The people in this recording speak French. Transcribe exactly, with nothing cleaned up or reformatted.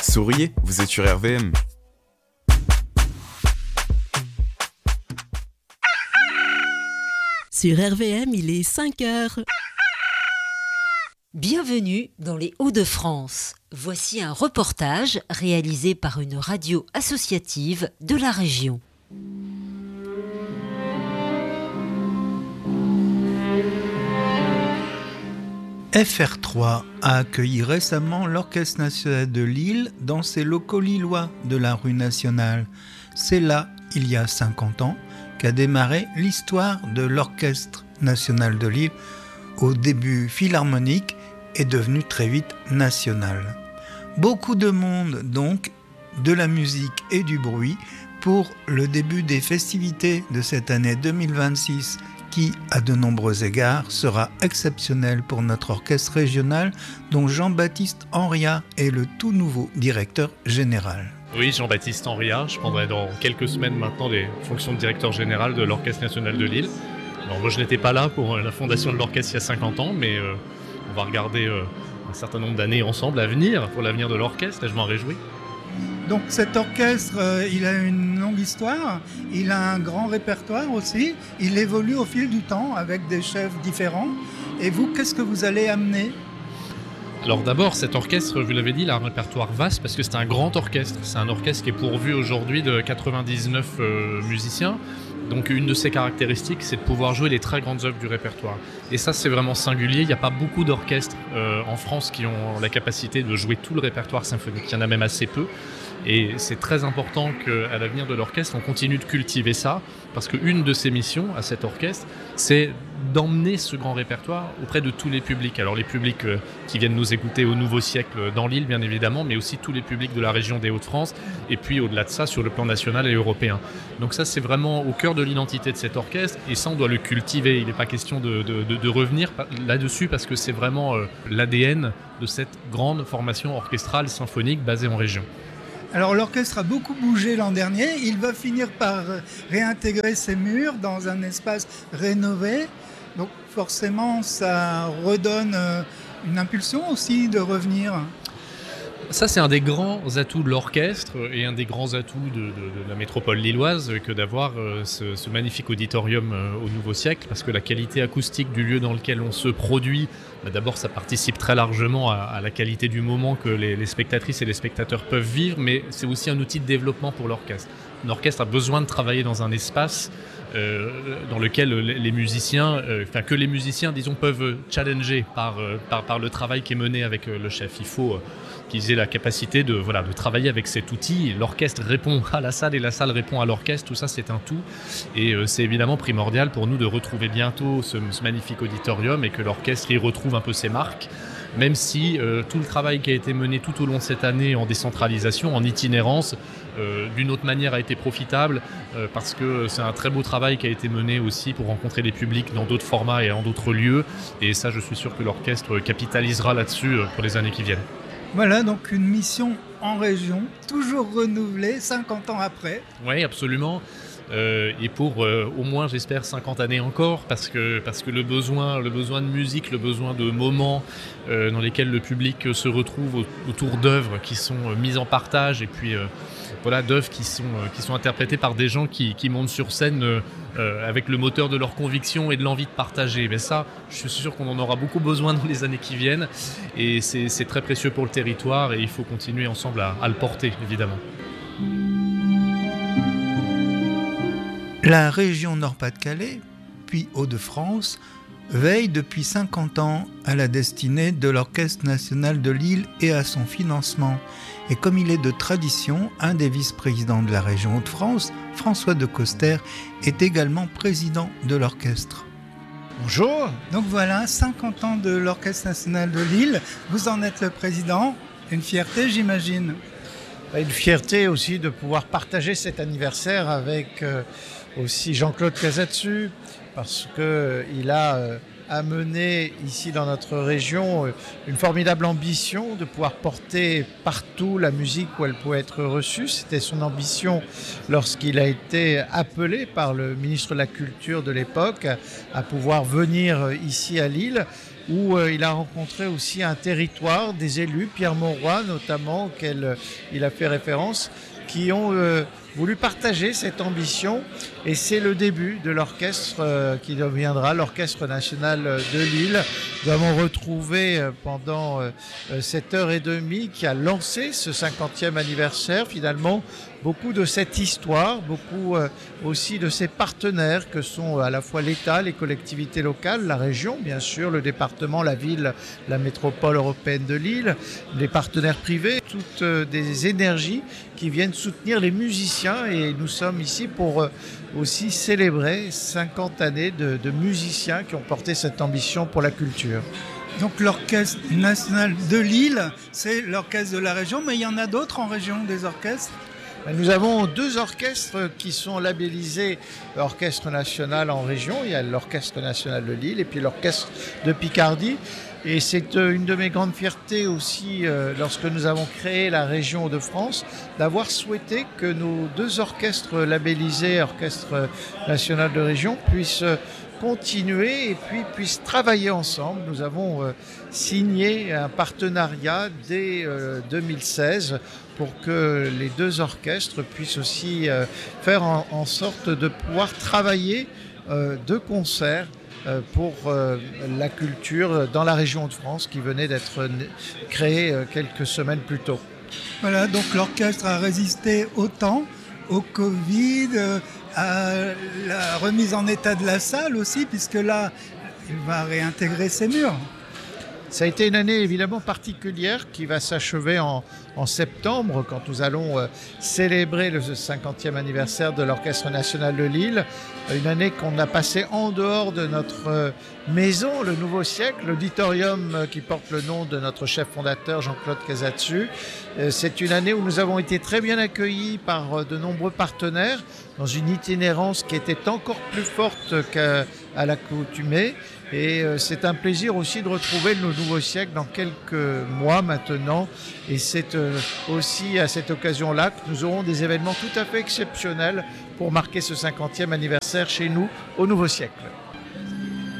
Souriez, vous êtes sur R V M. Sur R V M, il est cinq heures. Bienvenue dans les Hauts-de-France. Voici un reportage réalisé par une radio associative de la région. F R trois a accueilli récemment l'Orchestre national de Lille dans ses locaux lillois de la rue nationale. C'est là, il y a cinquante ans, qu'a démarré l'histoire de l'Orchestre national de Lille, au début philharmonique et devenu très vite national. Beaucoup de monde donc, de la musique et du bruit pour le début des festivités de cette année deux mille vingt-six qui, à de nombreux égards, sera exceptionnel pour notre orchestre régional dont Jean-Baptiste Henriat est le tout nouveau directeur général. Oui, Jean-Baptiste Henriat, je prendrai dans quelques semaines maintenant les fonctions de directeur général de l'Orchestre national de Lille. Alors moi je n'étais pas là pour la fondation de l'orchestre il y a cinquante ans, mais euh, on va regarder euh, un certain nombre d'années ensemble à venir, pour l'avenir de l'orchestre, et je m'en réjouis. Donc cet orchestre, euh, il a une longue histoire, il a un grand répertoire aussi, il évolue au fil du temps avec des chefs différents. Et vous, qu'est-ce que vous allez amener ? Alors d'abord, cet orchestre, vous l'avez dit, il a un répertoire vaste parce que c'est un grand orchestre. C'est un orchestre qui est pourvu aujourd'hui de quatre-vingt-dix-neuf euh, musiciens. Donc une de ses caractéristiques, c'est de pouvoir jouer les très grandes œuvres du répertoire. Et ça, c'est vraiment singulier. Il n'y a pas beaucoup d'orchestres euh, en France qui ont la capacité de jouer tout le répertoire symphonique. Il y en a même assez peu. Et c'est très important qu'à l'avenir de l'orchestre, on continue de cultiver ça, parce qu'une de ses missions à cet orchestre, c'est d'emmener ce grand répertoire auprès de tous les publics. Alors les publics euh, qui viennent nous écouter au Nouveau Siècle dans l'île, bien évidemment, mais aussi tous les publics de la région des Hauts-de-France, et puis au-delà de ça, sur le plan national et européen. Donc ça, c'est vraiment au cœur de l'identité de cet orchestre, et ça, on doit le cultiver. Il n'est pas question de, de, de, de revenir là-dessus, parce que c'est vraiment euh, l'A D N de cette grande formation orchestrale symphonique basée en région. Alors l'orchestre a beaucoup bougé l'an dernier, il va finir par réintégrer ses murs dans un espace rénové, donc forcément ça redonne une impulsion aussi de revenir. Ça, c'est un des grands atouts de l'orchestre et un des grands atouts de, de, de la métropole lilloise que d'avoir euh, ce, ce magnifique auditorium euh, au Nouveau Siècle, parce que la qualité acoustique du lieu dans lequel on se produit, bah d'abord ça participe très largement à, à la qualité du moment que les, les spectatrices et les spectateurs peuvent vivre, mais c'est aussi un outil de développement pour l'orchestre. L'orchestre a besoin de travailler dans un espace euh, dans lequel les musiciens, euh, enfin que les musiciens, disons, peuvent challenger par, euh, par, par le travail qui est mené avec euh, le chef. Il faut euh, qu'ils aient la capacité de, voilà, de travailler avec cet outil. L'orchestre répond à la salle et la salle répond à l'orchestre. Tout ça, c'est un tout. Et euh, c'est évidemment primordial pour nous de retrouver bientôt ce, ce magnifique auditorium et que l'orchestre y retrouve un peu ses marques. Même si euh, tout le travail qui a été mené tout au long de cette année en décentralisation, en itinérance, euh, d'une autre manière a été profitable, euh, parce que c'est un très beau travail qui a été mené aussi pour rencontrer les publics dans d'autres formats et en d'autres lieux. Et ça, je suis sûr que l'orchestre capitalisera là-dessus euh, pour les années qui viennent. Voilà donc une mission en région, toujours renouvelée cinquante ans après. Oui, absolument. Euh, et pour euh, au moins, j'espère, cinquante années encore, parce que, parce que le, besoin, le besoin de musique, le besoin de moments euh, dans lesquels le public se retrouve autour d'œuvres qui sont euh, mises en partage, et puis euh, voilà, d'œuvres qui sont, euh, qui sont interprétées par des gens qui, qui montent sur scène euh, euh, avec le moteur de leur conviction et de l'envie de partager. Mais ça, je suis sûr qu'on en aura beaucoup besoin dans les années qui viennent, et c'est, c'est très précieux pour le territoire, et il faut continuer ensemble à, à le porter, évidemment. La région Nord-Pas-de-Calais, puis Hauts-de-France, veille depuis cinquante ans à la destinée de l'Orchestre national de Lille et à son financement. Et comme il est de tradition, un des vice-présidents de la région Hauts-de-France, François de Coster, est également président de l'orchestre. Bonjour. Donc voilà, cinquante ans de l'Orchestre national de Lille. Vous en êtes le président. Une fierté, j'imagine. Une fierté aussi de pouvoir partager cet anniversaire avec euh, aussi Jean-Claude Casatsu, parce qu'il a euh, amené ici dans notre région euh, une formidable ambition de pouvoir porter partout la musique où elle pouvait être reçue. C'était son ambition lorsqu'il a été appelé par le ministre de la Culture de l'époque à pouvoir venir ici à Lille. où euh, il a rencontré aussi un territoire, des élus, Pierre Mauroy notamment, auquel euh, il a fait référence, qui ont euh, voulu partager cette ambition, et c'est le début de l'orchestre euh, qui deviendra l'Orchestre national de Lille. Nous avons retrouvé euh, pendant euh, cette heure et demie qui a lancé ce cinquantième anniversaire, finalement, beaucoup de cette histoire, beaucoup euh, aussi de ses partenaires que sont à la fois l'État, les collectivités locales, la région, bien sûr, le département, la ville, la métropole européenne de Lille, les partenaires privés, toutes euh, des énergies qui viennent soutenir les musiciens, et nous sommes ici pour euh, aussi célébrer cinquante années de, de musiciens qui ont porté cette ambition pour la culture. Donc l'Orchestre national de Lille, c'est l'orchestre de la région, mais il y en a d'autres en région, des orchestres ? Nous avons deux orchestres qui sont labellisés Orchestre national en région. Il y a l'Orchestre national de Lille et puis l'Orchestre de Picardie. Et c'est une de mes grandes fiertés aussi, euh, lorsque nous avons créé la région de France, d'avoir souhaité que nos deux orchestres labellisés, Orchestre national de région, puissent continuer et puis puissent travailler ensemble. Nous avons euh, signé un partenariat dès euh, deux mille seize pour que les deux orchestres puissent aussi euh, faire en, en sorte de pouvoir travailler euh, de concert euh, pour euh, la culture dans la région de France qui venait d'être créée euh, quelques semaines plus tôt. Voilà, donc l'orchestre a résisté au temps, au Covid, euh, à la remise en état de la salle aussi, puisque là, il va réintégrer ses murs. Ça a été une année évidemment particulière qui va s'achever en, en septembre, quand nous allons euh, célébrer le cinquantième anniversaire de l'Orchestre national de Lille. Une année qu'on a passée en dehors de notre euh, maison, le Nouveau Siècle, l'auditorium euh, qui porte le nom de notre chef fondateur Jean-Claude Casatsu. Euh, c'est une année où nous avons été très bien accueillis par euh, de nombreux partenaires dans une itinérance qui était encore plus forte qu'à à l'accoutumée. Et euh, c'est un plaisir aussi de retrouver le Nouveau Siècle dans quelques mois maintenant. Et c'est euh, aussi à cette occasion-là que nous aurons des événements tout à fait exceptionnels pour marquer ce cinquantième anniversaire chez nous au Nouveau Siècle.